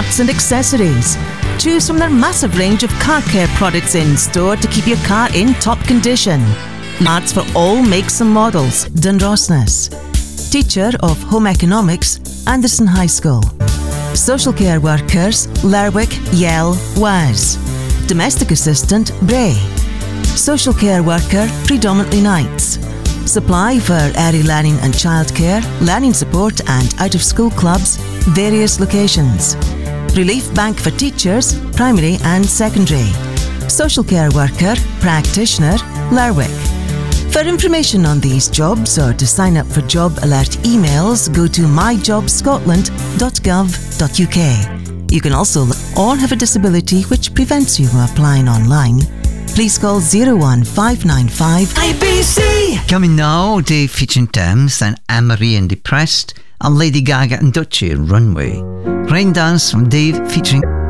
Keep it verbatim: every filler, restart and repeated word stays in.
parts and accessories. Choose from their massive range of car care products in store to keep your car in top condition. Parts for all makes and models. Dunrossness. Teacher of Home Economics, Anderson High School. Social care workers, Lerwick, Yell, Waz. Domestic assistant, Bray. Social care worker, predominantly nights. Supply for early learning and childcare, learning support and out-of-school clubs, various locations. Relief bank for teachers, primary and secondary. Social care worker, practitioner, Lerwick. For information on these jobs or to sign up for job alert emails, go to my job scotland dot gov dot U K. You can also look or have a disability which prevents you from applying online. Please call zero one five nine five I B C. Coming now, Dave featuring Thames, then Anne-Marie and Depressed, and Lady Gaga and Duchy Runway. Rain Dance from Dave featuring